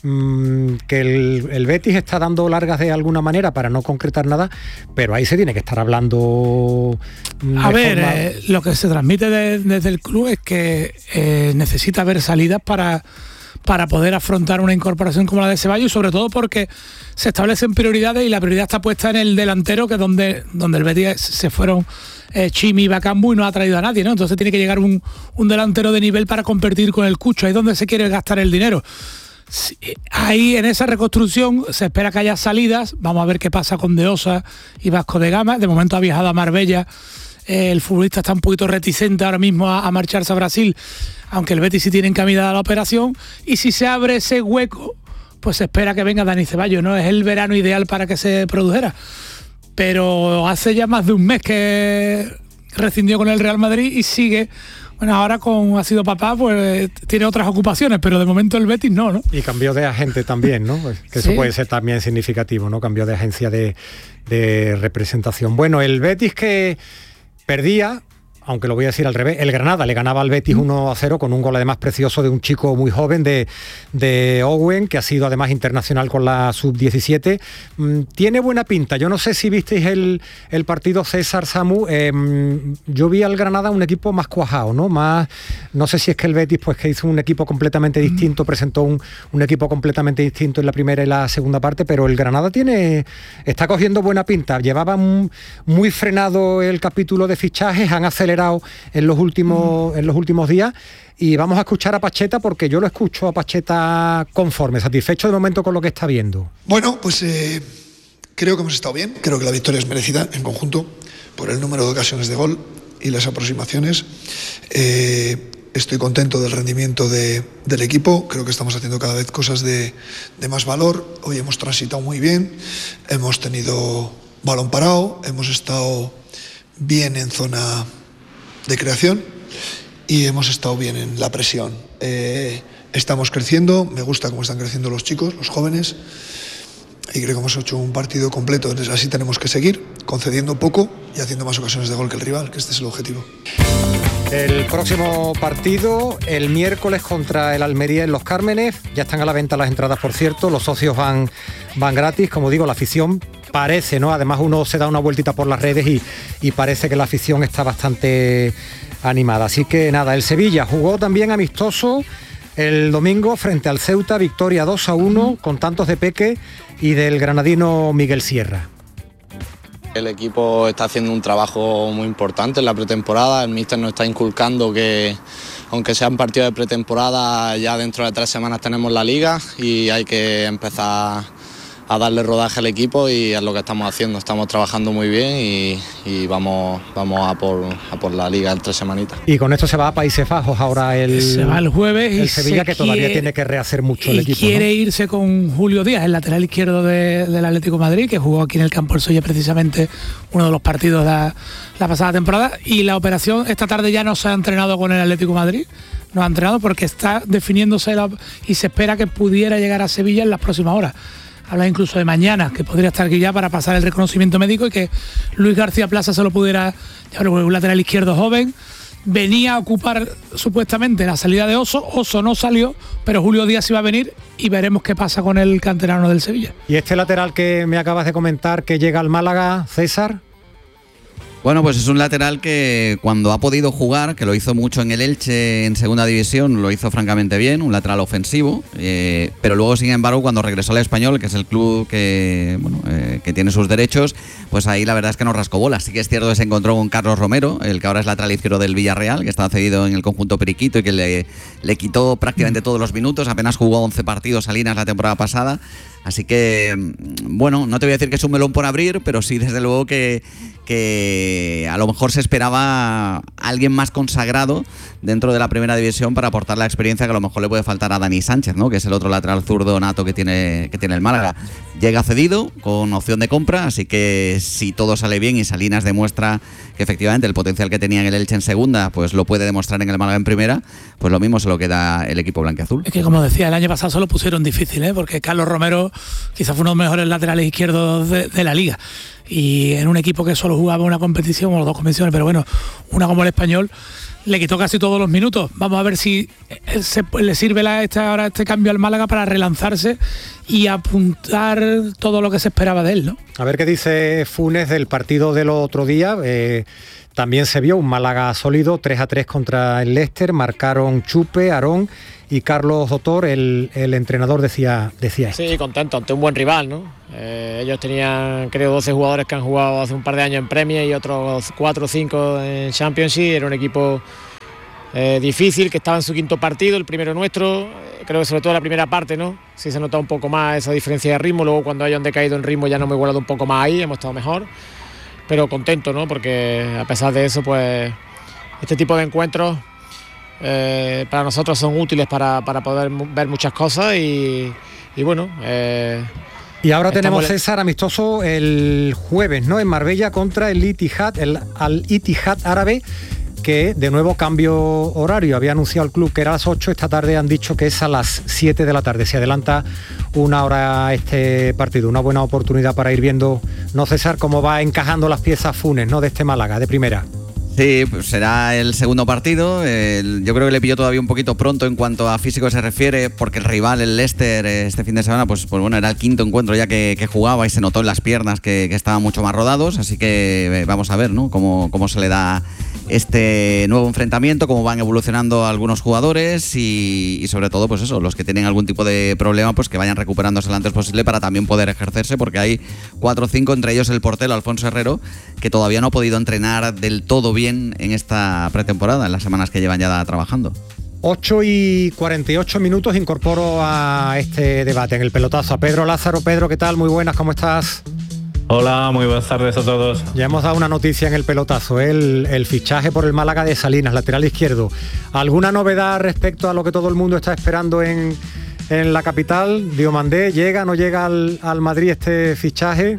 Que el, el Betis está dando largas de alguna manera para no concretar nada, pero ahí se tiene que estar hablando. A ver, eh, lo que se transmite de, desde el club es que eh, necesita ver salidas para, para poder afrontar una incorporación como la de Ceballos, y sobre todo porque se establecen prioridades y la prioridad está puesta en el delantero, que es donde, donde el Betis se fueron eh, Chimi y Bakambu y no ha traído a nadie, ¿no? Entonces tiene que llegar un, un delantero de nivel para competir con el Cucho, ahí es donde se quiere gastar el dinero. Sí, ahí en esa reconstrucción se espera que haya salidas. Vamos a ver qué pasa con De Osa y Vasco de Gama. De momento ha viajado a Marbella. Eh, el futbolista está un poquito reticente ahora mismo a, a marcharse a Brasil, aunque el Betis sí tiene encaminada la operación. Y si se abre ese hueco, pues se espera que venga Dani Ceballos, ¿no? Es el verano ideal para que se produjera. Pero hace ya más de un mes que rescindió con el Real Madrid y sigue. Bueno, ahora con ha sido papá, pues tiene otras ocupaciones, pero de momento el Betis no, ¿no? Y cambió de agente también, ¿no? Pues, que sí. Eso puede ser también significativo, ¿no? Cambió de agencia de, de representación. Bueno, el Betis que perdía, aunque lo voy a decir al revés, el Granada le ganaba al Betis uno a cero con un gol además precioso de un chico muy joven de, de Owen, que ha sido además internacional con la sub diecisiete. Mm, tiene buena pinta. Yo no sé si visteis el, el partido César, Samu. Eh, yo vi al Granada un equipo más cuajado, ¿no? Más, no sé si es que el Betis, pues que hizo un equipo completamente distinto, presentó un, un equipo completamente distinto en la primera y la segunda parte, pero el Granada tiene está cogiendo buena pinta. Llevaba un, muy frenado el capítulo de fichajes, han acelerado en los últimos mm. en los últimos días, y vamos a escuchar a Pacheta, porque yo lo escucho a Pacheta conforme, satisfecho de momento con lo que está viendo. Bueno, pues eh, creo que hemos estado bien, creo que la victoria es merecida en conjunto por el número de ocasiones de gol y las aproximaciones. Eh, estoy contento del rendimiento de, del equipo, creo que estamos haciendo cada vez cosas de, de más valor. Hoy hemos transitado muy bien, hemos tenido balón parado, hemos estado bien en zona de creación y hemos estado bien en la presión. Eh, estamos creciendo, me gusta cómo están creciendo los chicos, los jóvenes, y creo que hemos hecho un partido completo. Entonces así tenemos que seguir, concediendo poco y haciendo más ocasiones de gol que el rival, que este es el objetivo. El próximo partido, el miércoles contra el Almería en Los Cármenes. Ya están a la venta las entradas, por cierto. Los socios van, van gratis. Como digo, la afición parece, ¿no? Además uno se da una vueltita por las redes y, y parece que la afición está bastante animada. Así que nada, el Sevilla jugó también amistoso el domingo frente al Ceuta. Victoria dos a uno con tantos de Peque y del granadino Miguel Sierra. El equipo está haciendo un trabajo muy importante en la pretemporada. El míster nos está inculcando que, aunque sean partidos de pretemporada, ya dentro de tres semanas tenemos la liga y hay que empezar a darle rodaje al equipo, y es lo que estamos haciendo. Estamos trabajando muy bien y, y vamos, vamos a, por, a por la liga en tres semanitas. Y con esto se va a Países Bajos ahora el, se va el jueves el y Sevilla, que todavía quiere, tiene que rehacer mucho el y equipo. Quiere ¿no? irse con Julio Díaz, el lateral izquierdo de, del Atlético de Madrid, que jugó aquí en el Campo del Solla precisamente uno de los partidos de la, la pasada temporada. Y la operación esta tarde ya no se ha entrenado con el Atlético de Madrid, no ha entrenado porque está definiéndose la, y se espera que pudiera llegar a Sevilla en las próximas horas. Habla incluso de mañana, que podría estar aquí ya para pasar el reconocimiento médico y que Luis García Plaza se lo pudiera llevar. Un lateral izquierdo joven, venía a ocupar supuestamente la salida de Oso. Oso no salió, pero Julio Díaz iba a venir y veremos qué pasa con el canterano del Sevilla. Y este lateral que me acabas de comentar, que llega al Málaga, César. Bueno, pues es un lateral que cuando ha podido jugar, que lo hizo mucho en el Elche en segunda división, lo hizo francamente bien, un lateral ofensivo, eh, pero luego, sin embargo, cuando regresó al Español, que es el club que, bueno, eh, que tiene sus derechos, pues ahí la verdad es que no rascó bolas. Sí que es cierto que se encontró con Carlos Romero, el que ahora es lateral izquierdo del Villarreal, que estaba cedido en el conjunto periquito y que le, le quitó prácticamente todos los minutos. Apenas jugó once partidos Salinas la temporada pasada. Así que, bueno, no te voy a decir que es un melón por abrir, pero sí, desde luego que, que a lo mejor se esperaba alguien más consagrado dentro de la primera división para aportar la experiencia que a lo mejor le puede faltar a Dani Sánchez, ¿no? Que es el otro lateral zurdo nato que tiene, que tiene el Málaga. llega cedido con opción de compra, así que si todo sale bien y Salinas demuestra que efectivamente el potencial que tenía en el Elche en segunda, pues lo puede demostrar en el Málaga en primera, pues lo mismo se lo queda el equipo blanquiazul. Es que, como decía, el año pasado se lo pusieron difícil, ¿eh? Porque Carlos Romero quizás fue uno de los mejores laterales izquierdos de, de la liga, y en un equipo que solo jugaba una competición o dos competiciones, pero bueno, una como el Español, le quitó casi todos los minutos. Vamos a ver si se, le sirve la, este, ahora este cambio al Málaga para relanzarse y apuntar todo lo que se esperaba de él, ¿no? A ver qué dice Funes del partido del otro día. Eh, también se vio un Málaga sólido, tres a tres contra el Leicester, marcaron Chupe, Aarón y Carlos Dotor, el, el entrenador decía, decía esto. Sí, contento, ante un buen rival, ¿no? Eh, ellos tenían, creo, doce jugadores que han jugado hace un par de años en Premier y otros cuatro o cinco en Championship. Era un equipo eh, difícil, que estaba en su quinto partido, el primero nuestro. Creo que sobre todo la primera parte, ¿no? Sí se nota un poco más esa diferencia de ritmo. Luego, cuando hayan decaído en ritmo, ya no me he igualado un poco más ahí, hemos estado mejor. Pero contento, ¿no? Porque a pesar de eso, pues este tipo de encuentros eh, para nosotros son útiles para, para poder ver muchas cosas y, y bueno... Eh, y ahora tenemos, le... César, amistoso el jueves, ¿no? En Marbella contra el Ittihad, el Al-Ittihad árabe, que de nuevo cambio horario. Había anunciado el club que era a las ocho, esta tarde han dicho que es a las siete de la tarde. Se adelanta una hora este partido, una buena oportunidad para ir viendo, no César, cómo va encajando las piezas Funes, ¿no? De este Málaga, de primera. Sí, pues será el segundo partido. El, yo creo que le pilló todavía un poquito pronto en cuanto a físico se refiere, porque el rival, el Leicester, este fin de semana, pues, pues bueno, era el quinto encuentro ya que, que jugaba y se notó en las piernas que, que estaban mucho más rodados, así que vamos a ver, ¿no? Cómo, cómo se le da este nuevo enfrentamiento, cómo van evolucionando algunos jugadores y, y sobre todo, pues eso, los que tienen algún tipo de problema, pues que vayan recuperándose lo antes posible para también poder ejercerse, porque hay cuatro o cinco, entre ellos el portero Alfonso Herrero, que todavía no ha podido entrenar del todo bien en esta pretemporada, en las semanas que llevan ya trabajando. ocho y cuarenta y ocho minutos, incorporo a este debate en el pelotazo a Pedro Lázaro. Pedro, ¿qué tal? Muy buenas, ¿cómo estás? Hola, muy buenas tardes a todos. Ya hemos dado una noticia en el pelotazo, el, el fichaje por el Málaga de Salinas, lateral izquierdo. ¿Alguna novedad respecto a lo que todo el mundo está esperando en, en la capital? Diomandé, ¿llega o no llega al, al Madrid este fichaje?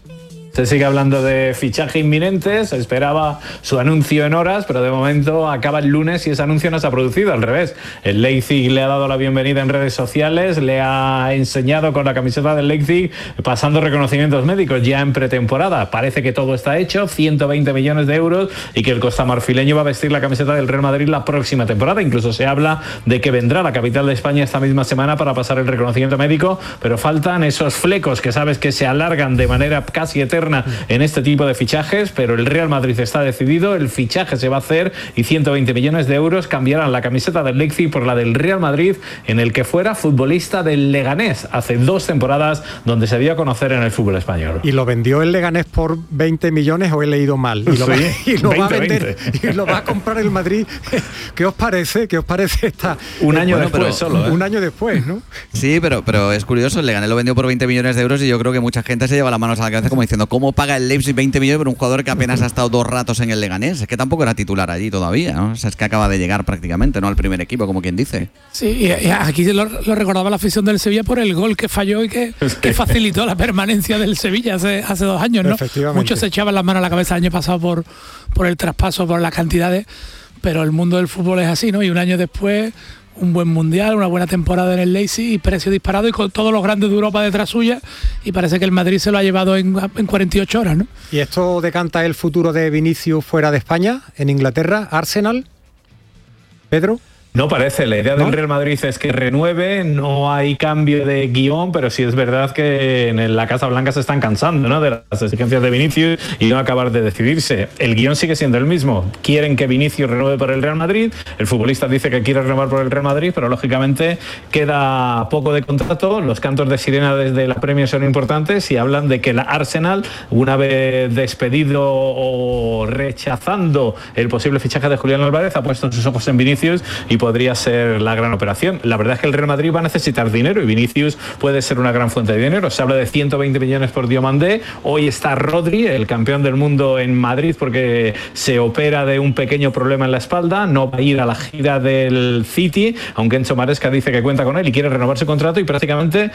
Se sigue hablando de fichaje inminente, se esperaba su anuncio en horas, pero de momento acaba el lunes y ese anuncio no se ha producido, al revés. El Leipzig le ha dado la bienvenida en redes sociales, le ha enseñado con la camiseta del Leipzig, pasando reconocimientos médicos ya en pretemporada. Parece que todo está hecho, ciento veinte millones de euros, y que el costamarfileño va a vestir la camiseta del Real Madrid la próxima temporada. Incluso se habla de que vendrá a la capital de España esta misma semana para pasar el reconocimiento médico, pero faltan esos flecos que sabes que se alargan de manera casi eterna en este tipo de fichajes, pero el Real Madrid está decidido, el fichaje se va a hacer y ciento veinte millones de euros cambiarán la camiseta del Leipzig por la del Real Madrid, en el que fuera futbolista del Leganés hace dos temporadas, donde se dio a conocer en el fútbol español. ¿Y lo vendió el Leganés por veinte millones o he leído mal? Y lo, sí, va, y lo veinte, va a vender veinte. Y lo va a comprar el Madrid. ¿Qué os parece? ¿Qué os parece esta? Un año bueno, después pero, solo, ¿eh? Un año después, ¿no? Sí, pero, pero es curioso, el Leganés lo vendió por veinte millones de euros y yo creo que mucha gente se lleva las manos a la cabeza como diciendo, ¿cómo paga el Leipzig veinte millones por un jugador que apenas ha estado dos ratos en el Leganés? Es que tampoco era titular allí todavía, ¿no? O sea, es que acaba de llegar prácticamente, ¿no? Al primer equipo, como quien dice. Sí, y, y aquí lo, lo recordaba la afición del Sevilla por el gol que falló y que, que facilitó la permanencia del Sevilla hace, hace dos años, ¿no? Muchos se echaban las manos a la cabeza el año pasado por, por el traspaso, por las cantidades, pero el mundo del fútbol es así, ¿no? Y un año después, un buen mundial, una buena temporada en el Leipzig y precio disparado y con todos los grandes de Europa detrás suya, y parece que el Madrid se lo ha llevado en, en cuarenta y ocho horas, ¿no? ¿Y esto decanta el futuro de Vinicius fuera de España, en Inglaterra, Arsenal? ¿Pedro? No parece, la idea ¿No? del Real Madrid es que renueve, no hay cambio de guión, pero sí es verdad que en la Casa Blanca se están cansando, ¿no?, de las exigencias de Vinicius y no acabar de decidirse. El guión sigue siendo el mismo, quieren que Vinicius renueve por el Real Madrid, el futbolista dice que quiere renovar por el Real Madrid, pero lógicamente queda poco de contrato, los cantos de sirena desde la Premier son importantes y hablan de que la Arsenal, una vez despedido o rechazando el posible fichaje de Julián Álvarez, ha puesto sus ojos en Vinicius y podría ser la gran operación. La verdad es que el Real Madrid va a necesitar dinero y Vinicius puede ser una gran fuente de dinero. Se habla de ciento veinte millones por Diomandé. Hoy está Rodri, el campeón del mundo, en Madrid porque se opera de un pequeño problema en la espalda. No va a ir a la gira del City, aunque Enzo Maresca dice que cuenta con él y quiere renovar su contrato, y prácticamente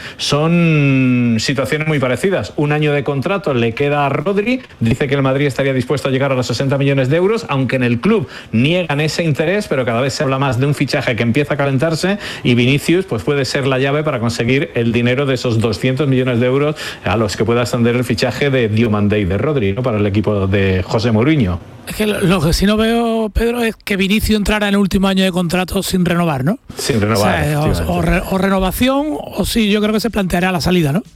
son situaciones muy parecidas. Un año de contrato le queda a Rodri. Dice que el Madrid estaría dispuesto a llegar a los sesenta millones de euros, aunque en el club niegan ese interés, pero cada vez se habla más de un fichaje que empieza a calentarse, y Vinicius pues puede ser la llave para conseguir el dinero de esos doscientos millones de euros a los que pueda ascender el fichaje de Diomandé y de Rodri, ¿no?, para el equipo de José Mourinho. Es que lo, lo que sí no veo, Pedro, es que Vinicius entrara en el último año de contrato sin renovar, ¿no? Sin renovar. O, sea, o, o, re, o renovación, o sí, yo creo que se planteará la salida, ¿no?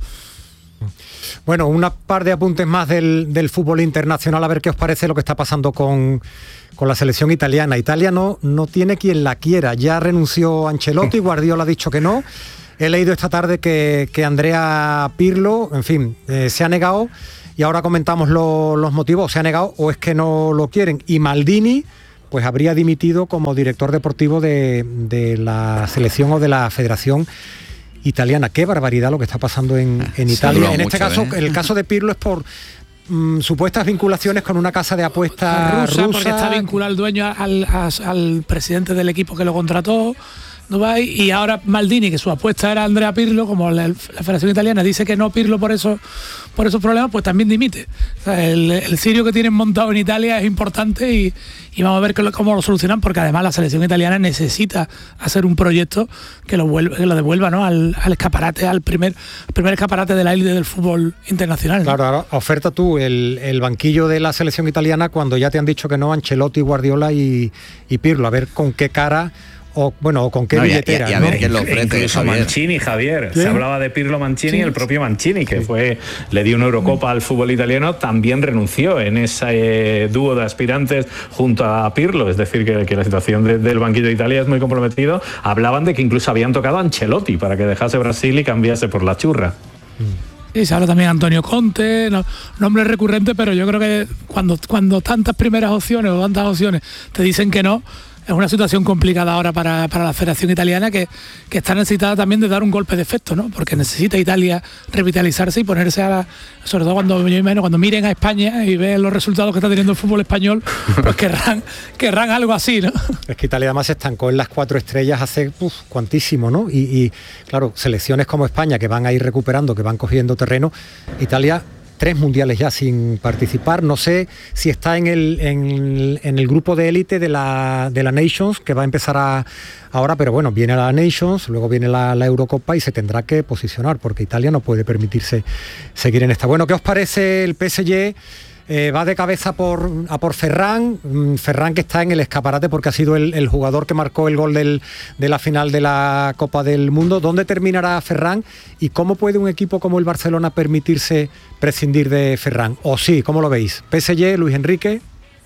Bueno, una par de apuntes más del, del fútbol internacional, a ver qué os parece lo que está pasando con, con la selección italiana. Italia no, no tiene quien la quiera. Ya renunció Ancelotti, Guardiola ha dicho que no. He leído esta tarde que, que Andrea Pirlo, en fin, eh, se ha negado, y ahora comentamos lo, los motivos. Se ha negado o es que no lo quieren. Y Maldini pues habría dimitido como director deportivo de, de la selección o de la federación italiana. Qué barbaridad lo que está pasando en, en Italia. En este mucho, caso, ¿eh? El caso de Pirlo es por mmm, supuestas vinculaciones con una casa de apuestas rusa, rusa, porque está vinculado el dueño al, al, al presidente del equipo que lo contrató, Dubai, y ahora Maldini, que su apuesta era Andrea Pirlo, como la, la Federación Italiana dice que no Pirlo por eso, por esos problemas, pues también dimite. O sea, el, el cirio que tienen montado en Italia es importante, y, y vamos a ver cómo lo solucionan, porque además la selección italiana necesita hacer un proyecto que lo, vuelve, que lo devuelva, ¿no?, al, al escaparate, al primer, primer escaparate de la élite del fútbol internacional, ¿no? Claro, ahora oferta tú el, el banquillo de la selección italiana cuando ya te han dicho que no Ancelotti, Guardiola y, y Pirlo. A ver con qué cara o bueno, o con qué no, billetera. Y a, y a, y a ver quién lo ofrece. Incluso Javier. Mancini, Javier. ¿Sí? Se hablaba de Pirlo, Mancini, sí. El propio Mancini, que fue le dio una Eurocopa al fútbol italiano, también renunció en ese eh, dúo de aspirantes junto a Pirlo. Es decir, que, que la situación de, del banquillo de Italia es muy comprometido. Hablaban de que incluso habían tocado a Ancelotti para que dejase Brasil y cambiase por la churra. Sí, se habla también Antonio Conte, no, nombre recurrente, pero yo creo que cuando, cuando tantas primeras opciones o tantas opciones te dicen que no, es una situación complicada ahora para, para la Federación Italiana, que, que está necesitada también de dar un golpe de efecto, ¿no? Porque necesita Italia revitalizarse y ponerse a la, sobre todo cuando, yo imagino, cuando miren a España y vean los resultados que está teniendo el fútbol español, pues querrán, querrán algo así, ¿no? Es que Italia además se estancó en las cuatro estrellas hace uf, cuantísimo, ¿no? Y, y claro, selecciones como España que van a ir recuperando, que van cogiendo terreno. Italia, tres mundiales ya sin participar. No sé si está en el, en, en el grupo de élite de la, de la Nations, que va a empezar a, ahora, pero bueno, viene la Nations, luego viene la, la Eurocopa y se tendrá que posicionar, porque Italia no puede permitirse seguir en esta. Bueno, ¿qué os parece el P S G? Eh, va de cabeza por, a por Ferran, Ferran que está en el escaparate porque ha sido el, el jugador que marcó el gol del, de la final de la Copa del Mundo. ¿Dónde terminará Ferran y cómo puede un equipo como el Barcelona permitirse prescindir de Ferran? O sí, ¿cómo lo veis? P S G, Luis Enrique.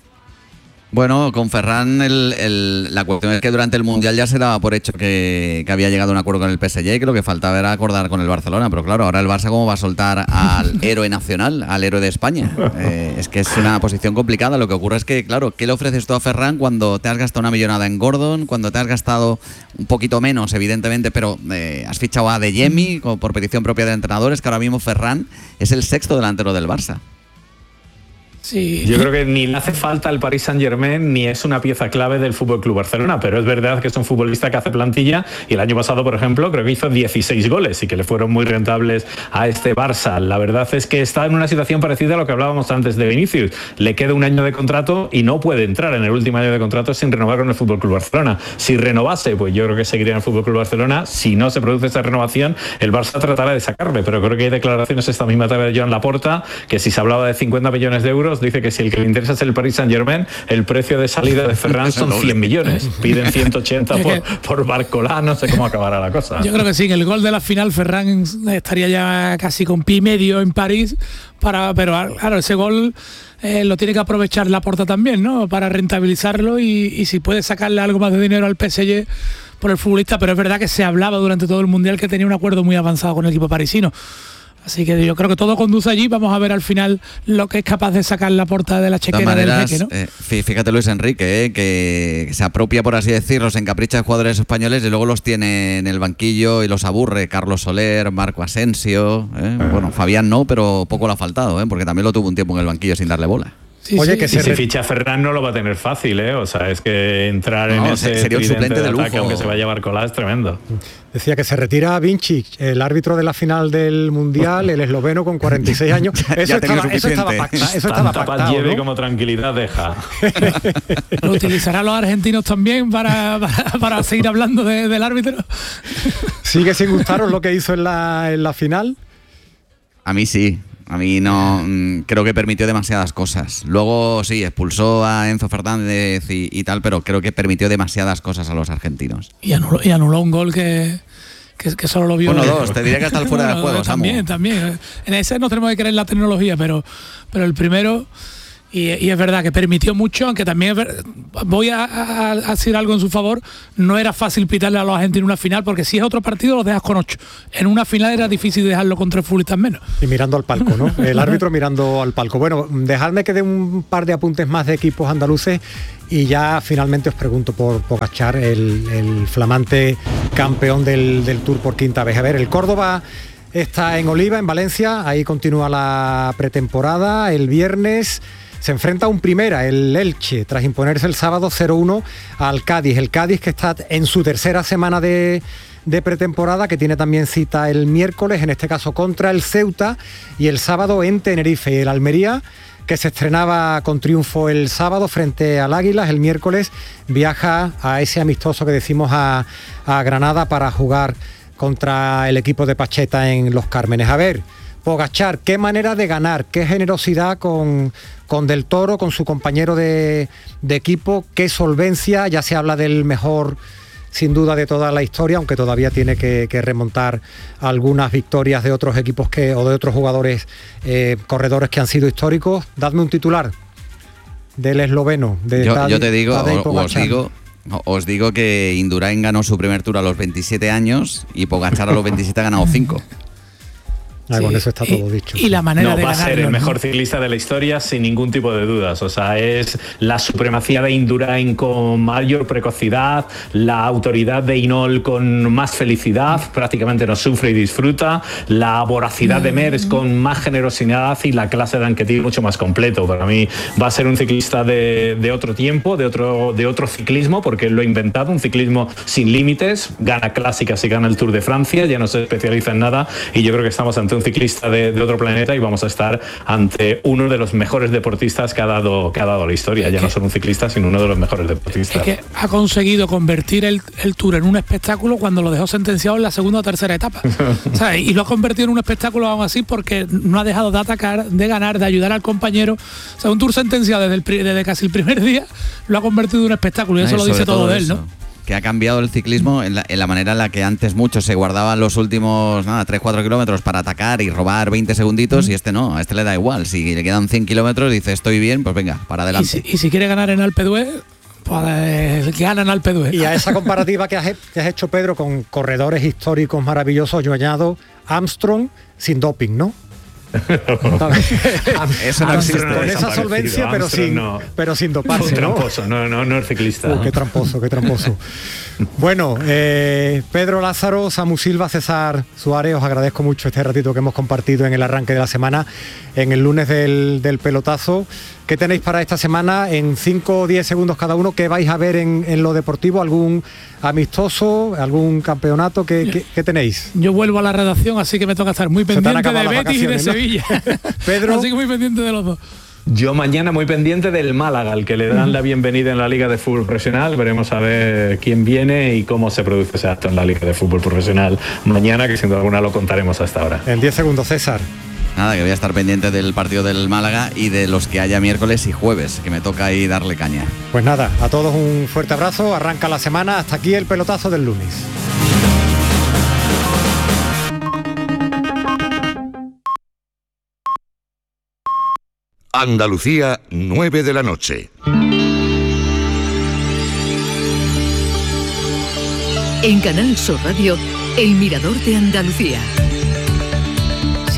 Bueno, con Ferran el, el, la cuestión es que durante el Mundial ya se daba por hecho que, que había llegado a un acuerdo con el P S G, y que lo que faltaba era acordar con el Barcelona, pero claro, ahora el Barça ¿cómo va a soltar al héroe nacional, al héroe de España? Eh, es que es una posición complicada. Lo que ocurre es que, claro, ¿qué le ofreces tú a Ferran cuando te has gastado una millonada en Gordon, cuando te has gastado un poquito menos, evidentemente, pero eh, has fichado a Adeyemi por petición propia de entrenadores, que ahora mismo Ferran es el sexto delantero del Barça? Sí. Yo creo que ni le hace falta al Paris Saint-Germain ni es una pieza clave del F C Barcelona, pero es verdad que es un futbolista que hace plantilla, y el año pasado, por ejemplo, creo que hizo dieciséis goles y que le fueron muy rentables a este Barça. La verdad es que está en una situación parecida a lo que hablábamos antes de Vinicius. Le queda un año de contrato y no puede entrar en el último año de contrato sin renovar con el F C Barcelona. Si renovase, pues yo creo que seguiría en el F C Barcelona. Si no se produce esa renovación, el Barça tratará de sacarle, pero creo que hay declaraciones esta misma tarde de Joan Laporta, que si se hablaba de cincuenta millones de euros, dice que si el que le interesa es el Paris Saint-Germain, el precio de salida de Ferran son cien millones. Piden ciento ochenta por, por Barcolá, no sé cómo acabará la cosa. Yo creo que sí, en el gol de la final Ferran estaría ya casi con pie y medio en París, para, pero claro, ese gol eh, lo tiene que aprovechar Laporta también, ¿no? Para rentabilizarlo y, y si puede sacarle algo más de dinero al P S G por el futbolista, pero es verdad que se hablaba durante todo el Mundial que tenía un acuerdo muy avanzado con el equipo parisino. Así que yo creo que todo conduce allí. Vamos a ver al final lo que es capaz de sacar la porta de la chequera maneras, del Jeque, ¿no? Eh, fíjate Luis Enrique, eh, que se apropia, por así decirlo, se encapricha de jugadores españoles y luego los tiene en el banquillo y los aburre. Carlos Soler, Marco Asensio, eh. bueno, Fabián no, pero poco le ha faltado, eh, porque también lo tuvo un tiempo en el banquillo sin darle bola. Sí, Oye, sí, que si se ficha a Ferran no lo va a tener fácil, ¿eh? O sea, es que entrar no, en ese sería un suplente de lujo, ataque, aunque se va a llevar cola, es tremendo. Decía que se retira Vinci, el árbitro de la final del Mundial, el esloveno con cuarenta y seis años. Eso, estaba, eso estaba pactado. Eso estaba Tanta pactado, lleve ¿no? como tranquilidad deja. ¿Lo utilizarán los argentinos también para, para, para seguir hablando de, del árbitro? ¿Sigue sin gustaros lo que hizo en la, en la final? A mí sí. A mí no, creo que permitió demasiadas cosas. Luego sí, expulsó a Enzo Fernández y, y tal, pero creo que permitió demasiadas cosas a los argentinos. Y anuló, y anuló un gol que, que, que solo lo vio. Bueno, dos, te diría que hasta el fuera bueno, de juego. También, Samu. también. En ese no tenemos que creer en la tecnología, pero, pero el primero... Y, y es verdad que permitió mucho, aunque también es ver, voy a, a, a decir algo en su favor, no era fácil pitarle a los argentinos una final, porque si es otro partido los dejas con ocho. En una final era difícil dejarlo con tres futbolistas menos. Y mirando al palco, ¿no? El árbitro mirando al palco. Bueno, dejadme que dé un par de apuntes más de equipos andaluces y ya finalmente os pregunto por Pogačar, el, el flamante campeón del, del Tour por quinta vez. A ver, el Córdoba está en Oliva, en Valencia, ahí continúa la pretemporada. El viernes se enfrenta a un primera, el Elche, tras imponerse el sábado cero uno al Cádiz. El Cádiz que está en su tercera semana de, de pretemporada, que tiene también cita el miércoles, en este caso contra el Ceuta, y el sábado en Tenerife. El Almería, que se estrenaba con triunfo el sábado frente al Águilas, el miércoles viaja a ese amistoso que decimos a, a Granada para jugar contra el equipo de Pacheta en Los Cármenes. A ver, Pogačar, qué manera de ganar, qué generosidad con, con Del Toro, con su compañero de, de equipo, qué solvencia. Ya se habla del mejor, sin duda, de toda la historia, aunque todavía tiene que, que remontar algunas victorias de otros equipos que, o de otros jugadores, eh, corredores que han sido históricos. Dadme un titular del esloveno. De yo, Tadej, yo te digo, Tadej o, os digo... Os digo que Indurain ganó su primer Tour a los veintisiete años y Pogačar a los veintisiete ha ganado cinco. Ah, sí, con eso está todo dicho. Y la manera no, de va ganar, a ser el ¿no? mejor ciclista de la historia sin ningún tipo de dudas. O sea, es la supremacía de Indurain con mayor precocidad, la autoridad de Hinault con más felicidad, prácticamente no sufre y disfruta, la voracidad de Merckx con más generosidad y la clase de Anquetil mucho más completo. Para mí va a ser un ciclista de, de otro tiempo, de otro, de otro ciclismo, porque él lo ha inventado, un ciclismo sin límites, gana clásicas y gana el Tour de Francia, ya no se especializa en nada, y yo creo que estamos ante un ciclista de, de otro planeta y vamos a estar ante uno de los mejores deportistas que ha dado, que ha dado la historia. Ya no solo un ciclista, sino uno de los mejores deportistas. Es que ha conseguido convertir el, el Tour en un espectáculo cuando lo dejó sentenciado en la segunda o tercera etapa. ¿Sabes? Y lo ha convertido en un espectáculo aún así porque no ha dejado de atacar, de ganar, de ayudar al compañero. O sea, un Tour sentenciado desde, el, desde casi el primer día lo ha convertido en un espectáculo y eso lo dice todo, todo de él, eso. ¿no? Que ha cambiado el ciclismo en la, en la manera en la que antes muchos se guardaban los últimos nada, tres cuatro kilómetros para atacar y robar veinte segunditos mm. y este no, a este le da igual. Si le quedan cien kilómetros dice estoy bien, pues venga, para adelante. Y si, y si quiere ganar en Alpe d'Huez, pues gana en Alpe d'Huez. Y a esa comparativa que has, que has hecho, Pedro, con corredores históricos maravillosos, yo añado Armstrong sin doping, ¿no? Eso no existe. Con esa solvencia, pero sin, no. pero sin doparse. Un tramposo, no, no, no es ciclista. Uh, qué tramposo, qué tramposo. Bueno, eh, Pedro Lázaro, Samu Silva, César Suárez, os agradezco mucho este ratito que hemos compartido en el arranque de la semana, en el lunes del, del pelotazo. ¿Qué tenéis para esta semana? En cinco o diez segundos cada uno, ¿qué vais a ver en, en lo deportivo? ¿Algún amistoso? ¿Algún campeonato? ¿Qué, qué, qué tenéis? Yo vuelvo a la redacción, así que me toca estar muy pendiente de Betis y de Sevilla. Pedro. Así que muy pendiente de los dos. Yo mañana muy pendiente del Málaga, al que le dan la bienvenida en la Liga de Fútbol Profesional. Veremos a ver quién viene y cómo se produce ese acto en la Liga de Fútbol Profesional mañana, que sin duda alguna lo contaremos hasta ahora. En diez segundos, César. Nada, que voy a estar pendiente del partido del Málaga y de los que haya miércoles y jueves, que me toca ahí darle caña. Pues nada, a todos un fuerte abrazo, arranca la semana, hasta aquí el pelotazo del lunes. Andalucía, nueve de la noche. En Canal Sur Radio, El Mirador de Andalucía.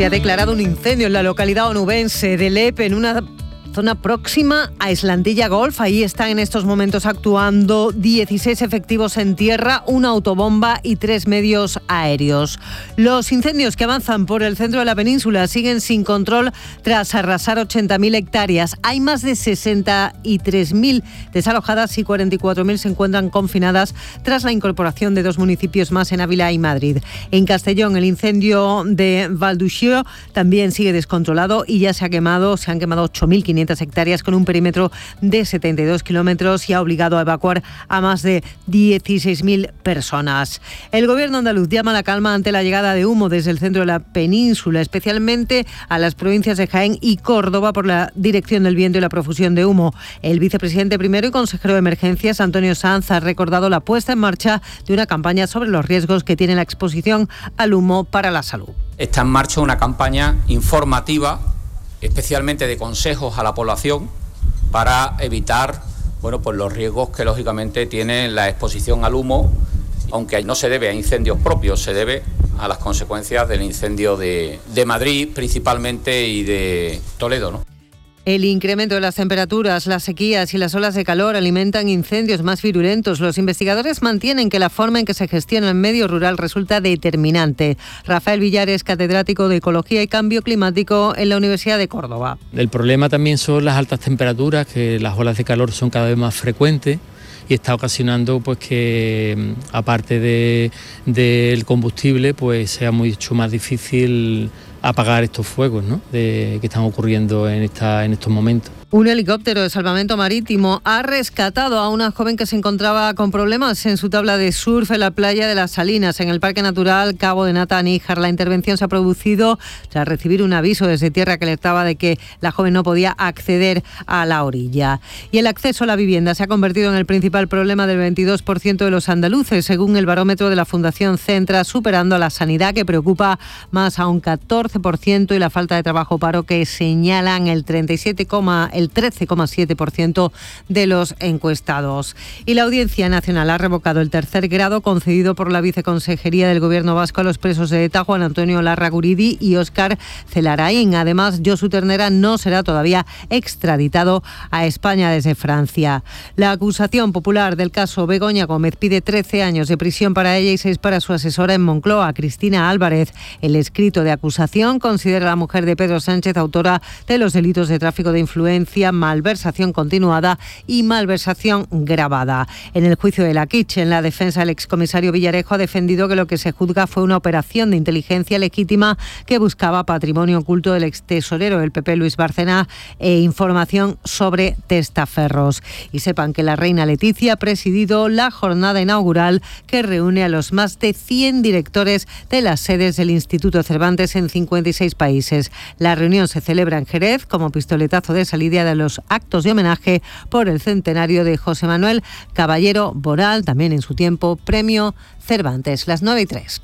Se ha declarado un incendio en la localidad onubense de Lepe, en una zona próxima a Islandilla Golf. Ahí están en estos momentos actuando dieciséis efectivos en tierra, una autobomba y tres medios aéreos. Los incendios que avanzan por el centro de la península siguen sin control tras arrasar ochenta mil hectáreas. Hay más de sesenta y tres mil desalojadas y cuarenta y cuatro mil se encuentran confinadas tras la incorporación de dos municipios más en Ávila y Madrid. En Castellón, el incendio de Valduxio también sigue descontrolado y ya se ha quemado, se han quemado ocho mil quinientas hectáreas con un perímetro de setenta y dos kilómetros y ha obligado a evacuar a más de dieciséis mil personas. El gobierno andaluz llama a la calma ante la llegada de humo desde el centro de la península, especialmente a las provincias de Jaén y Córdoba por la dirección del viento y la profusión de humo. El vicepresidente primero y consejero de emergencias, Antonio Sanz, ha recordado la puesta en marcha de una campaña sobre los riesgos que tiene la exposición al humo para la salud. Está en marcha una campaña informativa, especialmente de consejos a la población para evitar, bueno, pues los riesgos que lógicamente tiene la exposición al humo, aunque no se debe a incendios propios, se debe a las consecuencias del incendio de, de Madrid principalmente y de Toledo, ¿no? El incremento de las temperaturas, las sequías y las olas de calor alimentan incendios más virulentos. Los investigadores mantienen que la forma en que se gestiona el medio rural resulta determinante. Rafael Villares, catedrático de Ecología y Cambio Climático en la Universidad de Córdoba. El problema también son las altas temperaturas, que las olas de calor son cada vez más frecuentes y está ocasionando pues que aparte de, del combustible pues sea mucho más difícil apagar estos fuegos, ¿no?, de, que están ocurriendo en, esta, en estos momentos. Un helicóptero de salvamento marítimo ha rescatado a una joven que se encontraba con problemas en su tabla de surf en la playa de Las Salinas, en el Parque Natural Cabo de Nata-Níjar. La intervención se ha producido tras recibir un aviso desde tierra que alertaba de que la joven no podía acceder a la orilla. Y el acceso a la vivienda se ha convertido en el principal problema del veintidós por ciento de los andaluces, según el barómetro de la Fundación Centra, superando a la sanidad, que preocupa más a un catorce por ciento, y la falta de trabajo o paro, que señalan el treinta y siete, el trece coma siete por ciento de los encuestados. Y la Audiencia Nacional ha revocado el tercer grado concedido por la Viceconsejería del Gobierno vasco a los presos de ETA, Juan Antonio Larraguridi y Óscar Celaraín. Además, Josu Ternera no será todavía extraditado a España desde Francia. La acusación popular del caso Begoña Gómez pide trece años de prisión para ella y seis para su asesora en Moncloa, Cristina Álvarez. El escrito de acusación considera a la mujer de Pedro Sánchez autora de los delitos de tráfico de influencia, malversación continuada y malversación gravada. En el juicio de la Quiche, en la defensa, el excomisario Villarejo ha defendido que lo que se juzga fue una operación de inteligencia legítima que buscaba patrimonio oculto del extesorero del P P Luis Bárcenas e información sobre testaferros. Y sepan que la reina Leticia ha presidido la jornada inaugural que reúne a los más de cien directores de las sedes del Instituto Cervantes en cincuenta y seis países. La reunión se celebra en Jerez como pistoletazo de salida de los actos de homenaje por el centenario de José Manuel Caballero Boral, también en su tiempo Premio Cervantes. Las nueve y tres.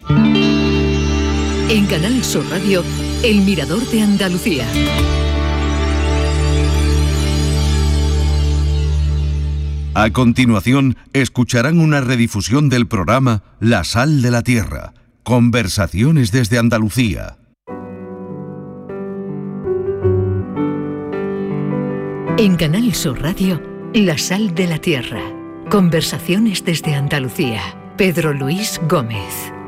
En Canal Sur Radio, El Mirador de Andalucía. A continuación, escucharán una redifusión del programa La Sal de la Tierra. Conversaciones desde Andalucía. En Canal Sur Radio, La Sal de la Tierra. Conversaciones desde Andalucía. Pedro Luis Gómez.